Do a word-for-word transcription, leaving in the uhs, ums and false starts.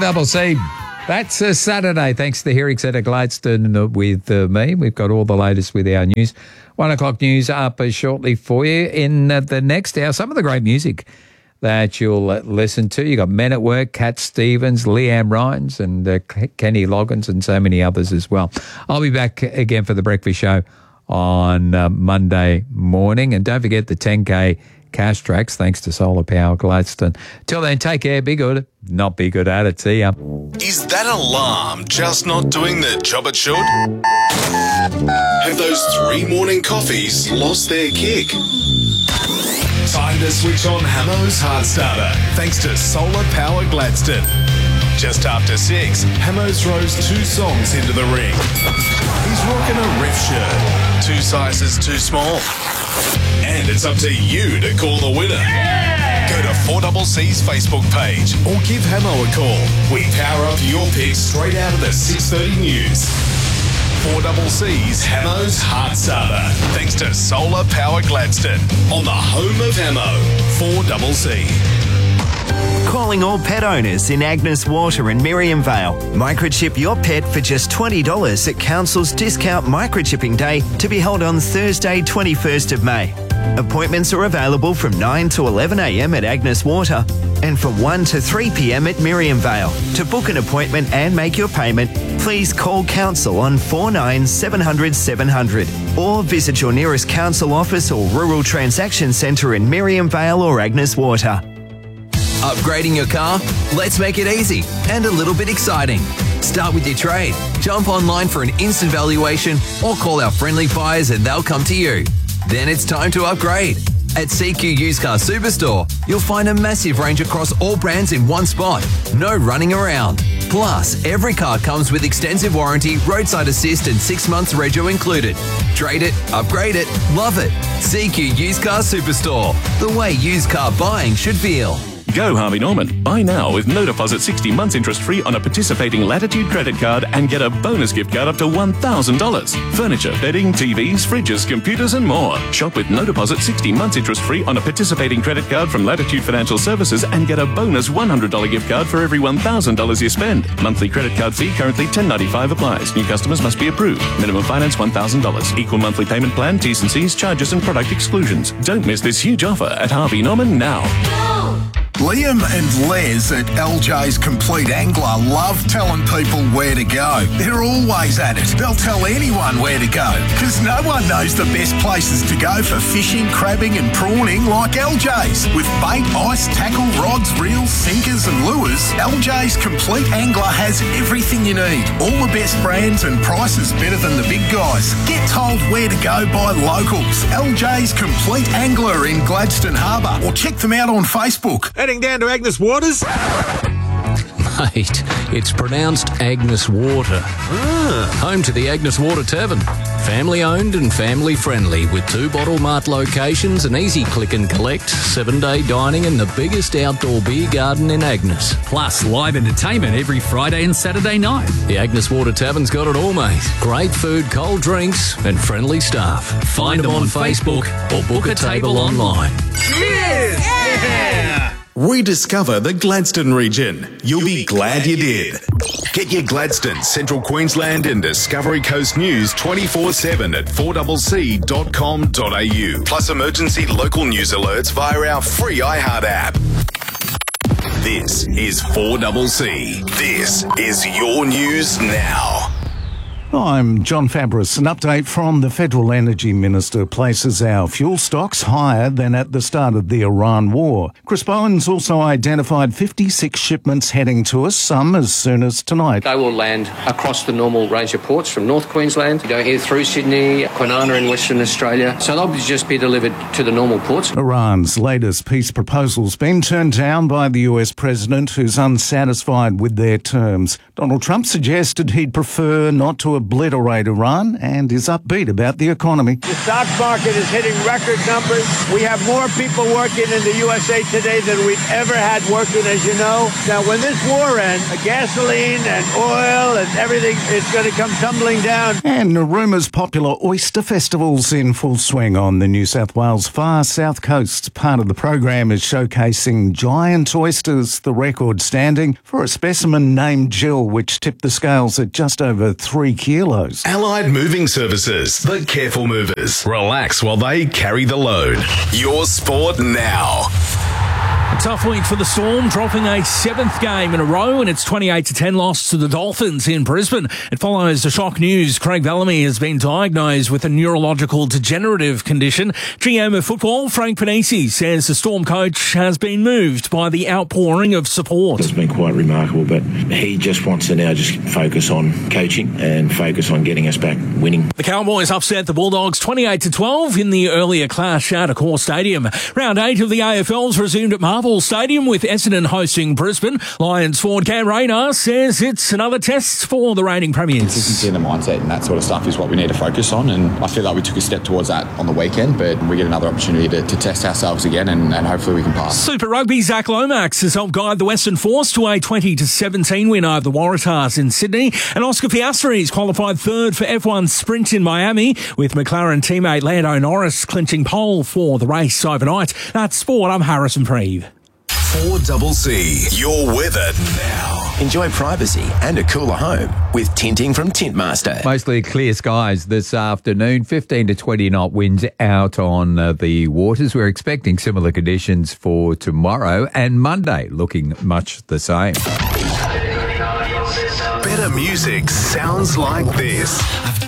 double C. That's a Saturday. Thanks to the Hearing Centre Gladstone with uh, me. We've got all the latest with our news. One o'clock news up uh, shortly for you. In uh, the next hour, some of the great music that you'll uh, listen to. You got Men at Work, Cat Stevens, Leanne Rines, and uh, Kenny Loggins, and so many others as well. I'll be back again for the breakfast show on uh, Monday morning. And don't forget the ten K cash tracks, thanks to Solar Power Gladstone. Till then, take care, be good, not be good at it. See ya. Is that alarm just not doing the job it should? Have those three morning coffees lost their kick? Time to switch on Hamo's Heart Starter, thanks to Solar Power Gladstone. Just after six, Hamo throws two songs into the ring. He's rocking a riff shirt, two sizes too small. And it's up to you to call the winner. Yeah! Go to four C C's Facebook page or give Hamo a call. We power up your picks straight out of the six thirty news. four C C's Hamo's Heart Starter, thanks to Solar Power Gladstone, on the home of Hamo, four C C. Calling all pet owners in Agnes Water and Miriam Vale. Microchip your pet for just twenty dollars at Council's Discount Microchipping Day to be held on Thursday, twenty-first of May. Appointments are available from nine to eleven a m at Agnes Water and from one to three p m at Miriam Vale. To book an appointment and make your payment, please call Council on four nine seven hundred seven hundred or visit your nearest Council office or Rural Transaction Centre in Miriam Vale or Agnes Water. Upgrading your car? Let's make it easy and a little bit exciting. Start with your trade. Jump online for an instant valuation or call our friendly buyers and they'll come to you. Then it's time to upgrade. At C Q Used Car Superstore, you'll find a massive range across all brands in one spot. No running around. Plus, every car comes with extensive warranty, roadside assist and six months rego included. Trade it, upgrade it, love it. C Q Used Car Superstore. The way used car buying should feel. Go Harvey Norman. Buy now with no deposit sixty months interest free on a participating Latitude credit card and get a bonus gift card up to one thousand dollars. Furniture, bedding, T Vs, fridges, computers and more. Shop with no deposit sixty months interest free on a participating credit card from Latitude Financial Services and get a bonus one hundred dollars gift card for every one thousand dollars you spend. Monthly credit card fee currently ten ninety-five applies. New customers must be approved. Minimum finance one thousand dollars. Equal monthly payment plan, T's and C's, charges and product exclusions. Don't miss this huge offer at Harvey Norman now. Liam and Les at L J's Complete Angler love telling people where to go. They're always at it. They'll tell anyone where to go because no one knows the best places to go for fishing, crabbing and prawning like L J's. With bait, ice, tackle, rods, reels, sinkers and lures, L J's Complete Angler has everything you need. All the best brands and prices better than the big guys. Get told where to go by locals. L J's Complete Angler in Gladstone Harbour or check them out on Facebook. Heading down to Agnes Waters? Mate, it's pronounced Agnes Water. Ah. Home to the Agnes Water Tavern. Family owned and family friendly with two bottle mart locations, an easy click and collect, seven day dining and the biggest outdoor beer garden in Agnes. Plus live entertainment every Friday and Saturday night. The Agnes Water Tavern's got it all, mate. Great food, cold drinks and friendly staff. Find, Find them on, on Facebook, Facebook or book a table online. Cheers! Yeah! Rediscover the Gladstone region. You'll be glad you did. Get your Gladstone, Central Queensland and Discovery Coast news twenty-four seven at four c c dot com dot a u. Plus emergency local news alerts via our free iHeart app. This is four C C. This is your news now. I'm John Fabris. An update from the Federal Energy Minister places our fuel stocks higher than at the start of the Iran war. Chris Bowen's also identified fifty-six shipments heading to us, some as soon as tonight. They will land across the normal range of ports from North Queensland, go here through Sydney, Kwinana in Western Australia. So they'll just be delivered to the normal ports. Iran's latest peace proposal's been turned down by the U S president, who's unsatisfied with their terms. Donald Trump suggested he'd prefer not to obliterate Iran and is upbeat about the economy. The stock market is hitting record numbers. We have more people working in the U S A today than we've ever had working, as you know. Now, when this war ends, gasoline and oil and everything is going to come tumbling down. And Naruma's popular oyster festival's in full swing on the New South Wales far south coast. Part of the program is showcasing giant oysters, the record standing for a specimen named Jill, which tipped the scales at just over three kilos. Allied Moving Services, the careful movers. Relax while they carry the load. Your sport now. A tough week for the Storm, dropping a seventh game in a row in its twenty-eight to ten loss to the Dolphins in Brisbane. It follows the shock news. Craig Bellamy has been diagnosed with a neurological degenerative condition. G M of football, Frank Panisi, says the Storm coach has been moved by the outpouring of support. It's been quite remarkable, but he just wants to now just focus on coaching and focus on getting us back winning. The Cowboys upset the Bulldogs twenty-eight to twelve in the earlier clash at Accor Stadium. Round eight of the A F L's resumed at Marvel Stadium with Essendon hosting Brisbane. Lions forward Cam Rayner says it's another test for the reigning premiers. Consistency in the mindset and that sort of stuff is what we need to focus on, and I feel like we took a step towards that on the weekend, but we get another opportunity to, to test ourselves again, and, and hopefully we can pass. Super Rugby Zach Lomax has helped guide the Western Force to a twenty to seventeen win over the Waratahs in Sydney, and Oscar Piastri qualified third for F one Sprint in Miami, with McLaren teammate Lando Norris clinching pole for the race overnight. That's sport. I'm Harrison Preeve. four C C, your weather now. Enjoy privacy and a cooler home with tinting from Tintmaster. Mostly clear skies this afternoon, fifteen to twenty knot winds out on uh, the waters. We're expecting similar conditions for tomorrow and Monday, looking much the same. Better music sounds like this.